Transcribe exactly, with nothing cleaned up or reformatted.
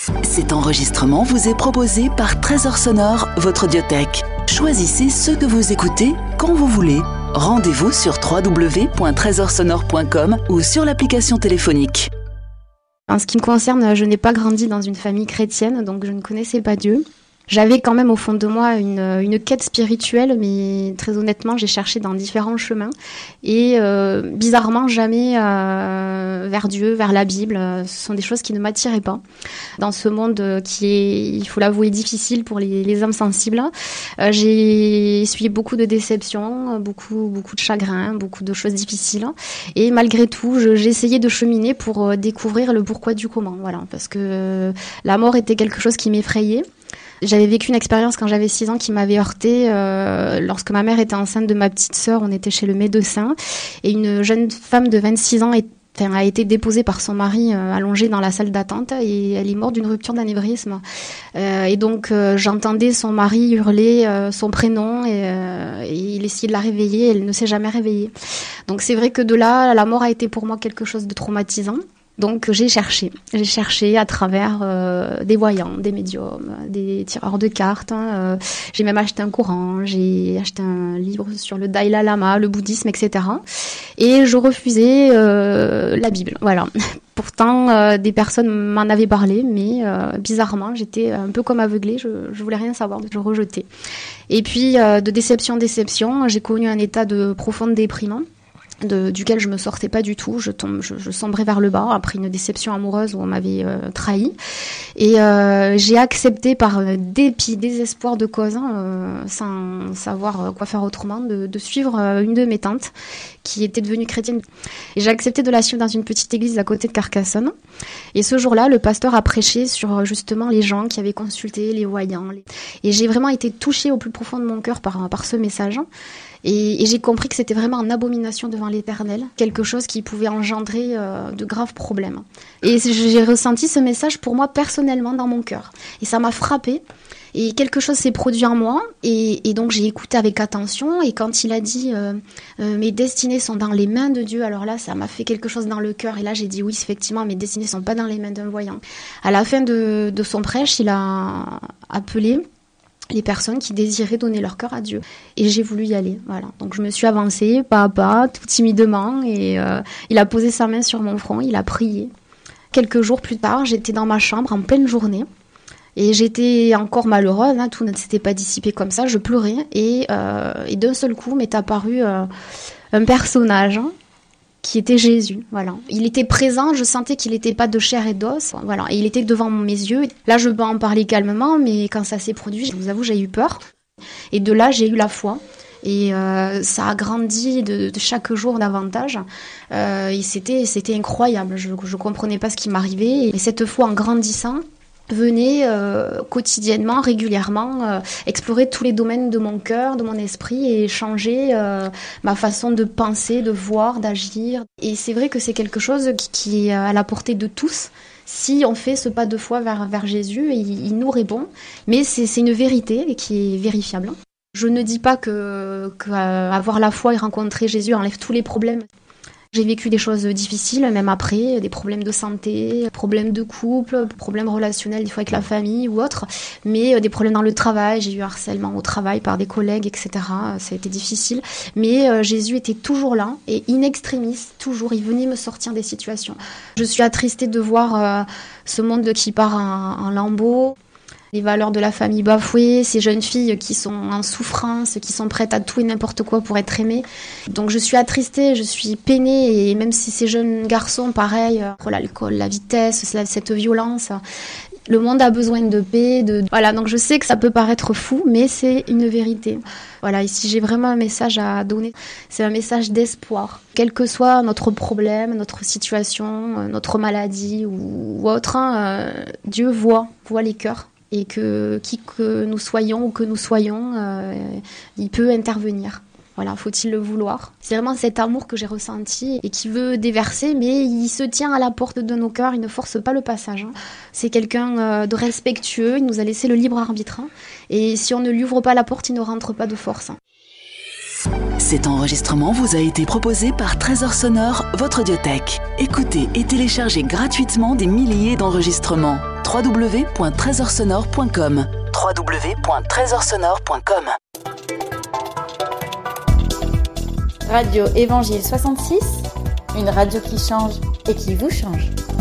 Cet enregistrement vous est proposé par Trésor Sonore, votre audiothèque. Choisissez ce que vous écoutez quand vous voulez. Rendez-vous sur w w w point trésor sonore point com ou sur l'application téléphonique. En ce qui me concerne, je n'ai pas grandi dans une famille chrétienne, donc je ne connaissais pas Dieu. J'avais quand même au fond de moi une, une quête spirituelle, mais très honnêtement, j'ai cherché dans différents chemins. Et euh, bizarrement, jamais euh, vers Dieu, vers la Bible. Ce sont des choses qui ne m'attiraient pas. Dans ce monde qui est, il faut l'avouer, difficile pour les, les âmes sensibles, euh, j'ai essuyé beaucoup de déceptions, beaucoup, beaucoup de chagrins, beaucoup de choses difficiles. Et malgré tout, je, j'ai essayé de cheminer pour découvrir le pourquoi du comment. Voilà, parce que euh, la mort était quelque chose qui m'effrayait. J'avais vécu une expérience quand j'avais six ans qui m'avait heurtée. Euh, lorsque ma mère était enceinte de ma petite sœur, on était chez le médecin et une jeune femme de vingt-six ans est, enfin, a été déposée par son mari euh, allongée dans la salle d'attente et elle est morte d'une rupture d'anévrisme. Euh, et donc euh, j'entendais son mari hurler euh, son prénom et, euh, et il essayait de la réveiller. Elle ne s'est jamais réveillée. Donc c'est vrai que de là, la mort a été pour moi quelque chose de traumatisant. Donc j'ai cherché, j'ai cherché à travers euh, des voyants, des médiums, des tireurs de cartes. Hein, euh, j'ai même acheté un Coran, j'ai acheté un livre sur le Dalai Lama, le bouddhisme, et cetera. Et je refusais euh, la Bible. Voilà. Pourtant, euh, des personnes m'en avaient parlé, mais euh, bizarrement, j'étais un peu comme aveuglée. Je, je voulais rien savoir, je rejetais. Et puis, euh, de déception en déception, j'ai connu un état de profonde déprime. De, duquel je me sortais pas du tout, je tombe, je, je sombrais vers le bas après une déception amoureuse où on m'avait euh, trahi et euh, j'ai accepté par euh, dépit, désespoir de cause, hein, euh, sans savoir quoi faire autrement, de, de suivre euh, une de mes tantes qui était devenue chrétienne et j'ai accepté de la suivre dans une petite église à côté de Carcassonne et ce jour-là le pasteur a prêché sur justement les gens qui avaient consulté les voyants et j'ai vraiment été touchée au plus profond de mon cœur par, par ce message. Et, et j'ai compris que c'était vraiment une abomination devant l'Éternel, quelque chose qui pouvait engendrer euh, de graves problèmes. Et j'ai ressenti ce message pour moi personnellement dans mon cœur. Et ça m'a frappée. Et quelque chose s'est produit en moi. Et, et donc j'ai écouté avec attention. Et quand il a dit euh, euh, « mes destinées sont dans les mains de Dieu », alors là, ça m'a fait quelque chose dans le cœur. Et là, j'ai dit « oui, effectivement, mes destinées ne sont pas dans les mains d'un voyant ». À la fin de, de son prêche, il a appelé les personnes qui désiraient donner leur cœur à Dieu. Et j'ai voulu y aller, voilà. Donc je me suis avancée, pas à pas, tout timidement, et euh, il a posé sa main sur mon front, il a prié. Quelques jours plus tard, j'étais dans ma chambre en pleine journée, et j'étais encore malheureuse, hein, tout ne s'était pas dissipé comme ça, je pleurais, et, euh, et d'un seul coup m'est apparu euh, un personnage, hein, qui était Jésus, voilà. Il était présent, je sentais qu'il n'était pas de chair et d'os, voilà. Et il était devant mes yeux. Là, je peux en parler calmement, mais quand ça s'est produit, je vous avoue, j'ai eu peur. Et de là, j'ai eu la foi. Et euh, ça a grandi de, de chaque jour davantage. Euh, et c'était, c'était incroyable. Je ne comprenais pas ce qui m'arrivait. Et cette foi, en grandissant, venait euh, quotidiennement, régulièrement, euh, explorer tous les domaines de mon cœur, de mon esprit et changer euh, ma façon de penser, de voir, d'agir. Et c'est vrai que c'est quelque chose qui, qui est à la portée de tous. Si on fait ce pas de foi vers, vers Jésus, il, il nous répond. Mais c'est, c'est une vérité qui est vérifiable. Je ne dis pas que, que euh, avoir la foi et rencontrer Jésus enlève tous les problèmes. J'ai vécu des choses difficiles, même après, des problèmes de santé, problèmes de couple, problèmes relationnels, des fois avec la famille ou autre, mais des problèmes dans le travail. J'ai eu harcèlement au travail par des collègues, et cetera. Ça a été difficile. Mais euh, Jésus était toujours là, et in extremis, toujours, il venait me sortir des situations. Je suis attristée de voir euh, ce monde qui part en, en lambeaux. Les valeurs de la famille bafouées, ces jeunes filles qui sont en souffrance, qui sont prêtes à tout et n'importe quoi pour être aimées. Donc je suis attristée, je suis peinée, et même si ces jeunes garçons, pareil, euh, l'alcool, la vitesse, cette violence, le monde a besoin de paix, de... Voilà, donc je sais que ça peut paraître fou, mais c'est une vérité. Voilà, et si j'ai vraiment un message à donner, c'est un message d'espoir. Quel que soit notre problème, notre situation, notre maladie ou autre, hein, euh, Dieu voit, voit les cœurs. Et que qui que nous soyons ou que nous soyons, euh, il peut intervenir. Voilà, faut-il le vouloir. C'est vraiment cet amour que j'ai ressenti et qui veut déverser, mais il se tient à la porte de nos cœurs, il ne force pas le passage. C'est quelqu'un euh, de respectueux, il nous a laissé le libre arbitre. Et si on ne lui ouvre pas la porte, il ne rentre pas de force. Cet enregistrement vous a été proposé par Trésor Sonore, votre audiothèque. Écoutez et téléchargez gratuitement des milliers d'enregistrements. w w w point trésor sonore point com. w w w point trésor sonore point com. Radio Évangile soixante-six, une radio qui change et qui vous change.